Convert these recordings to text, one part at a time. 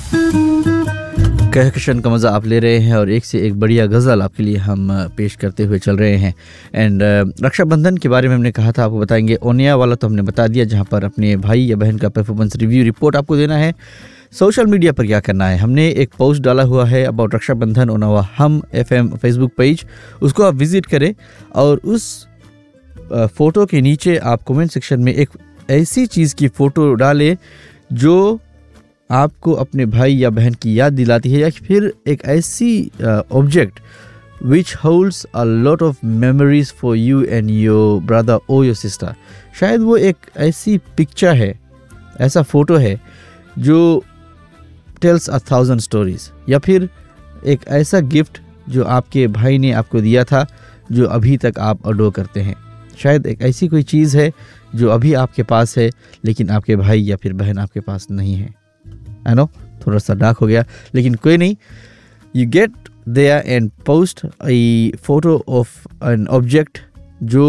कहकशान का मज़ा आप ले रहे हैं और एक से एक बढ़िया गज़ल आपके लिए हम पेश करते हुए चल रहे हैं। एंड रक्षाबंधन के बारे में हमने कहा था आपको बताएंगे। ओनिया वाला तो हमने बता दिया, जहां पर अपने भाई या बहन का परफॉर्मेंस रिव्यू रिपोर्ट आपको देना है। सोशल मीडिया पर क्या करना है, हमने एक पोस्ट डाला हुआ है अबाउट रक्षाबंधन ऑन आवर हम FM फेसबुक पेज, उसको आप विज़िट करें और उस फ़ोटो के नीचे आप कमेंट सेक्शन में एक ऐसी चीज़ की फ़ोटो डालें जो आपको अपने भाई या बहन की याद दिलाती है, या फिर एक ऐसी object which holds a lot of memories for you and your brother और योर सिस्टर। शायद वो एक ऐसी पिक्चर है, ऐसा फ़ोटो है जो टेल्स 1000 स्टोरीज, या फिर एक ऐसा गिफ्ट जो आपके भाई ने आपको दिया था जो अभी तक आप अडोर करते हैं। शायद एक ऐसी कोई चीज़ है जो अभी आपके पास है लेकिन आपके भाई या फिर बहन आपके पास नहीं है। आई नो थोड़ा सा डार्क हो गया, लेकिन कोई नहीं। You get there and post A photo of an object जो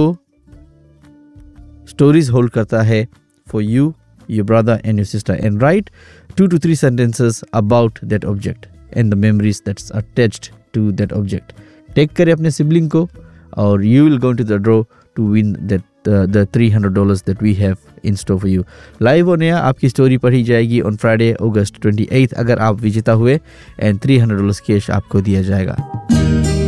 स्टोरीज होल्ड करता है for you, your brother and your sister, and write 2 to 3 sentences about that object and the memories that's attached to that object. Take करें अपने sibling को और you will go into the draw to win that the $300 that we have in store for you. Live on air आपकी story पढ़ी जाएगी on Friday August 28 अगर आप विजेता हुए, and $300 कैश आपको दिया जाएगा।